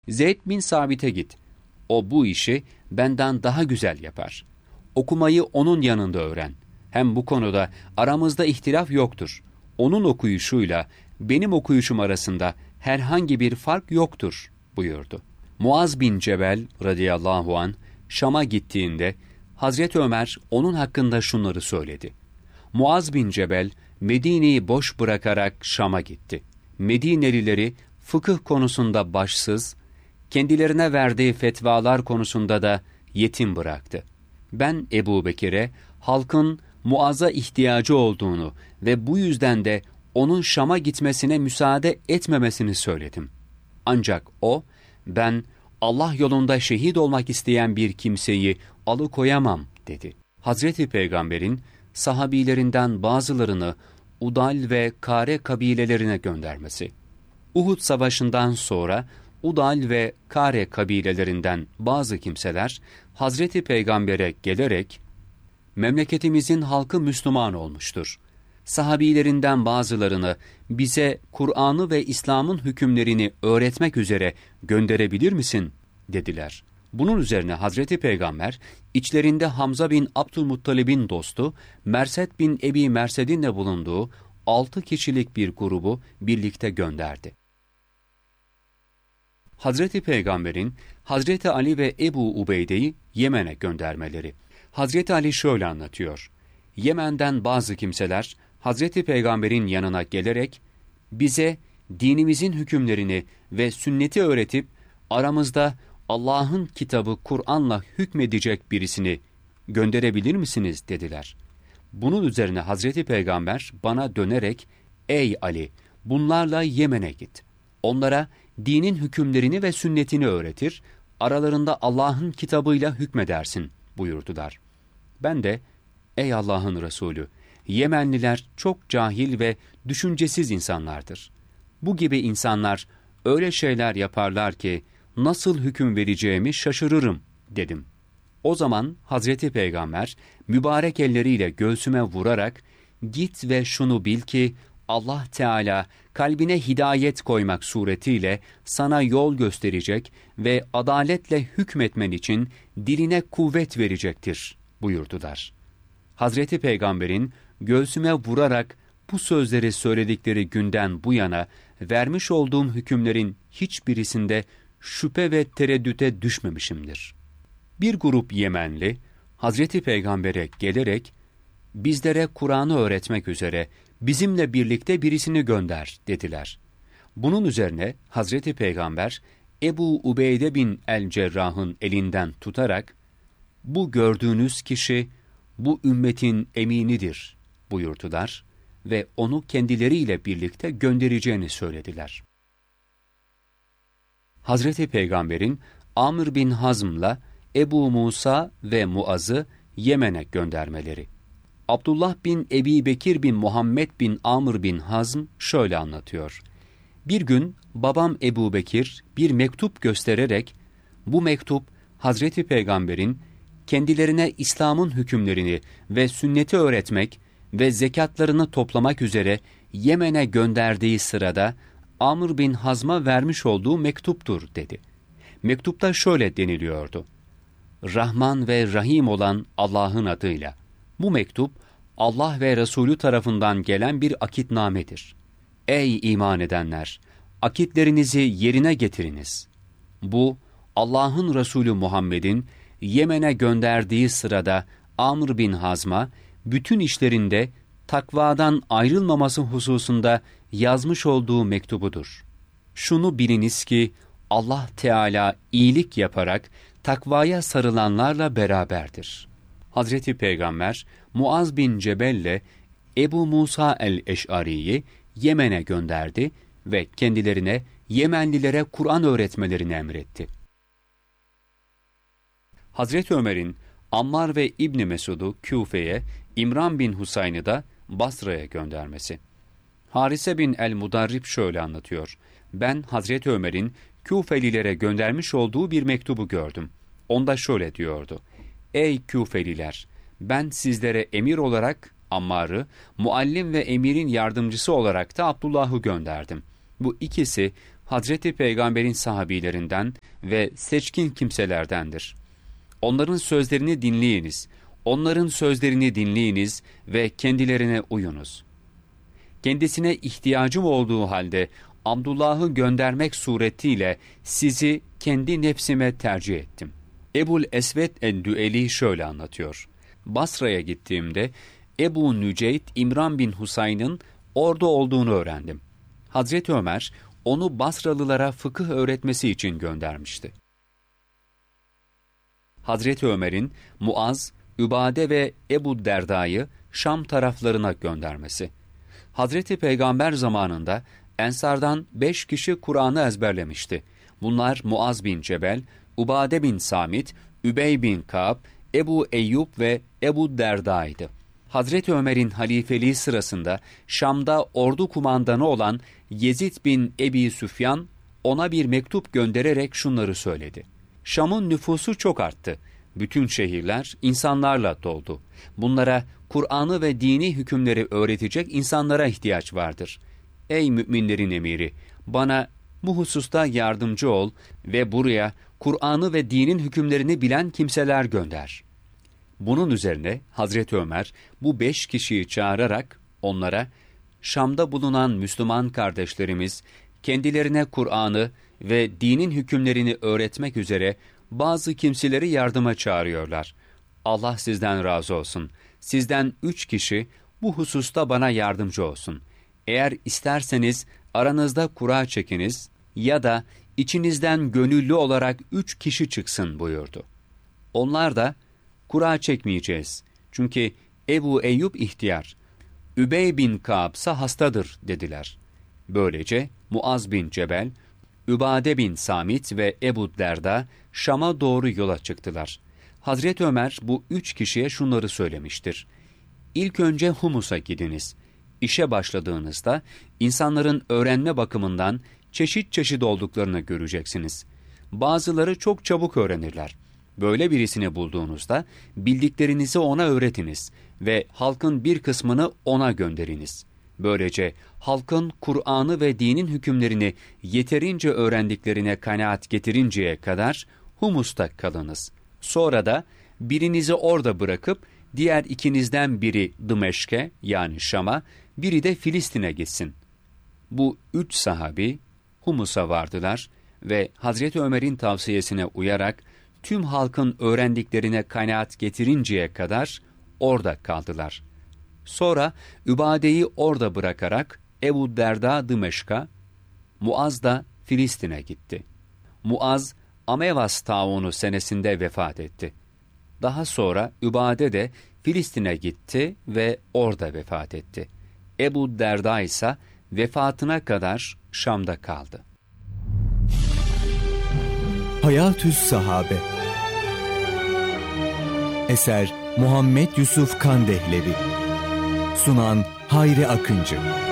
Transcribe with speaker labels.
Speaker 1: Zeyd bin Sabit'e git. O bu işi benden daha güzel yapar. Okumayı onun yanında öğren. Hem bu konuda aramızda ihtilaf yoktur. Onun okuyuşuyla benim okuyuşum arasında herhangi bir fark yoktur buyurdu. Muaz bin Cebel radıyallahu an Şam'a gittiğinde Hazreti Ömer onun hakkında şunları söyledi. Muaz bin Cebel Medine'yi boş bırakarak Şam'a gitti. Medinelileri fıkıh konusunda başsız, kendilerine verdiği fetvalar konusunda da yetim bıraktı. Ben Ebu Bekir'e halkın Muaz'a ihtiyacı olduğunu ve bu yüzden de onun Şam'a gitmesine müsaade etmemesini söyledim. Ancak o, ben Allah yolunda şehit olmak isteyen bir kimseyi alıkoyamam dedi. Hazreti Peygamber'in sahabilerinden bazılarını Udal ve Kare kabilelerine göndermesi. Uhud Savaşı'ndan sonra Udal ve Kare kabilelerinden bazı kimseler Hazreti Peygamber'e gelerek memleketimizin halkı Müslüman olmuştur. Sahabilerinden bazılarını bize Kur'an'ı ve İslam'ın hükümlerini öğretmek üzere gönderebilir misin? Dediler. Bunun üzerine Hazreti Peygamber içlerinde Hamza bin Abdülmuttalib'in dostu Mersed bin Ebi Mersed'in de bulunduğu 6 kişilik bir grubu birlikte gönderdi. Hazreti Peygamber'in Hazreti Ali ve Ebu Ubeyde'yi Yemen'e göndermeleri. Hazreti Ali şöyle anlatıyor. Yemen'den bazı kimseler Hazreti Peygamber'in yanına gelerek bize dinimizin hükümlerini ve sünneti öğretip aramızda Allah'ın kitabı Kur'an'la hükmedecek birisini gönderebilir misiniz dediler. Bunun üzerine Hazreti Peygamber bana dönerek ey Ali bunlarla Yemen'e git. Onlara dinin hükümlerini ve sünnetini öğretir, aralarında Allah'ın kitabıyla hükmedersin buyurdular. Ben de ey Allah'ın Resulü, Yemenliler çok cahil ve düşüncesiz insanlardır. Bu gibi insanlar öyle şeyler yaparlar ki nasıl hüküm vereceğimi şaşırırım dedim. O zaman Hazreti Peygamber mübarek elleriyle göğsüme vurarak git ve şunu bil ki Allah Teala kalbine hidayet koymak suretiyle sana yol gösterecek ve adaletle hükmetmen için diline kuvvet verecektir buyurdular. Hazreti Peygamber'in göğsüme vurarak bu sözleri söyledikleri günden bu yana vermiş olduğum hükümlerin hiçbirisinde şüphe ve tereddüte düşmemişimdir. Bir grup Yemenli Hazreti Peygamber'e gelerek bizlere Kur'an'ı öğretmek üzere bizimle birlikte birisini gönder dediler. Bunun üzerine Hazreti Peygamber Ebu Ubeyde bin el-Cerrah'ın elinden tutarak bu gördüğünüz kişi bu ümmetin eminidir buyurdular ve onu kendileriyle birlikte göndereceğini söylediler. Hazreti Peygamber'in Amr bin Hazm'la Ebu Musa ve Muaz'ı Yemen'e göndermeleri. Abdullah bin Ebi Bekir bin Muhammed bin Amr bin Hazm şöyle anlatıyor. Bir gün babam Ebu Bekir bir mektup göstererek bu mektup Hazreti Peygamber'in kendilerine İslam'ın hükümlerini ve sünneti öğretmek ve zekatlarını toplamak üzere Yemen'e gönderdiği sırada Amr bin Hazm'a vermiş olduğu mektuptur dedi. Mektupta şöyle deniliyordu. Rahman ve Rahim olan Allah'ın adıyla. Bu mektup Allah ve Resulü tarafından gelen bir akitnamedir. Ey iman edenler! Akitlerinizi yerine getiriniz. Bu Allah'ın Resulü Muhammed'in Yemen'e gönderdiği sırada Amr bin Hazm'a bütün işlerinde takvadan ayrılmaması hususunda yazmış olduğu mektubudur. Şunu biliniz ki Allah Teala iyilik yaparak takvaya sarılanlarla beraberdir. Hazreti Peygamber Muaz bin Cebel'le Ebu Musa el-Eş'ari'yi Yemen'e gönderdi ve kendilerine Yemenlilere Kur'an öğretmelerini emretti. Hazreti Ömer'in Ammar ve İbni Mesud'u Küfe'ye, İmran bin Husayn'ı da Basra'ya göndermesi. Harise bin el-Mudarrib şöyle anlatıyor. Ben Hazreti Ömer'in Küfelilere göndermiş olduğu bir mektubu gördüm. Onda şöyle diyordu. Ey Küfeliler! Ben sizlere emir olarak Ammar'ı, muallim ve emirin yardımcısı olarak da Abdullah'ı gönderdim. Bu ikisi Hazreti Peygamber'in sahabilerinden ve seçkin kimselerdendir. Onların sözlerini dinleyiniz, onların sözlerini dinleyiniz ve kendilerine uyunuz. Kendisine ihtiyacım olduğu halde Abdullah'ı göndermek suretiyle sizi kendi nefsime tercih ettim. Ebul Esved el-Düeli şöyle anlatıyor. Basra'ya gittiğimde Ebu Nüceyt İmran bin Husayn'ın orada olduğunu öğrendim. Hazreti Ömer onu Basralılara fıkıh öğretmesi için göndermişti. Hazreti Ömer'in Muaz, Übade ve Ebu Derda'yı Şam taraflarına göndermesi. Hazreti Peygamber zamanında Ensardan 5 kişi Kur'an'ı ezberlemişti. Bunlar Muaz bin Cebel, Ubade bin Samit, Übey bin Ka'b, Ebu Eyyub ve Ebu Derda'ydı. Hazreti Ömer'in halifeliği sırasında Şam'da ordu kumandanı olan Yezid bin Ebi Süfyan ona bir mektup göndererek şunları söyledi. Şam'ın nüfusu çok arttı. Bütün şehirler insanlarla doldu. Bunlara Kur'an'ı ve dini hükümleri öğretecek insanlara ihtiyaç vardır. Ey müminlerin emiri, bana bu hususta yardımcı ol ve buraya Kur'an'ı ve dinin hükümlerini bilen kimseler gönder. Bunun üzerine Hazreti Ömer bu 5 kişiyi çağırarak onlara, Şam'da bulunan Müslüman kardeşlerimiz kendilerine Kur'an'ı ve dinin hükümlerini öğretmek üzere bazı kimseleri yardıma çağırıyorlar. Allah sizden razı olsun. Sizden 3 kişi bu hususta bana yardımcı olsun. Eğer isterseniz aranızda kura çekiniz ya da içinizden gönüllü olarak 3 kişi çıksın buyurdu. Onlar da kura çekmeyeceğiz. Çünkü Ebu Eyyub ihtiyar, Übey bin Ka'b ise hastadır dediler. Böylece Muaz bin Cebel, Übade bin Samit ve Ebu Derda Şam'a doğru yola çıktılar. Hazreti Ömer bu 3 kişiye şunları söylemiştir. İlk önce Humus'a gidiniz. İşe başladığınızda insanların öğrenme bakımından çeşit çeşit olduklarını göreceksiniz. Bazıları çok çabuk öğrenirler. Böyle birisini bulduğunuzda bildiklerinizi ona öğretiniz ve halkın bir kısmını ona gönderiniz. Böylece halkın Kur'an'ı ve dinin hükümlerini yeterince öğrendiklerine kanaat getirinceye kadar Humus'ta kalınız. Sonra da birinizi orada bırakıp diğer ikinizden biri Dımeşk'e yani Şam'a, biri de Filistin'e gitsin. Bu 3 sahabi Humus'a vardılar ve Hazreti Ömer'in tavsiyesine uyarak tüm halkın öğrendiklerine kanaat getirinceye kadar orada kaldılar. Sonra Übade'yi orada bırakarak Ebu Derda Dımeşk'a, Muaz da Filistin'e gitti. Muaz, Amevas taunu senesinde vefat etti. Daha sonra Übade de Filistin'e gitti ve orada vefat etti. Ebu Derda ise vefatına kadar Şam'da kaldı.
Speaker 2: Hayatü's Sahabe. Eser Muhammed Yusuf Kandehlevi. Sunan Hayri Akıncı.